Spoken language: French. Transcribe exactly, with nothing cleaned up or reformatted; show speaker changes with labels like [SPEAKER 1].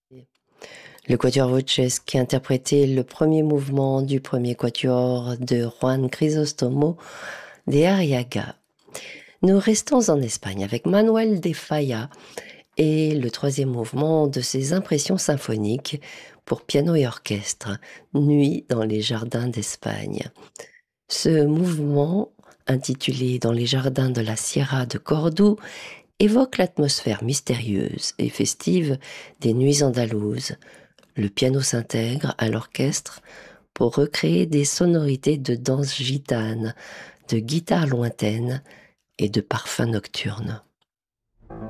[SPEAKER 1] Le quatuor Voces qui interprétait le premier mouvement du premier quatuor de Juan Crisóstomo de Arriaga. Nous restons en Espagne avec Manuel de Falla et le troisième mouvement de ses impressions symphoniques pour piano et orchestre, Nuit dans les jardins d'Espagne. Ce mouvement, intitulé Dans les jardins de la Sierra de Cordoue, évoque l'atmosphère mystérieuse et festive des nuits andalouses. Le piano s'intègre à l'orchestre pour recréer des sonorités de danse gitane, de guitare lointaine et de parfums nocturnes.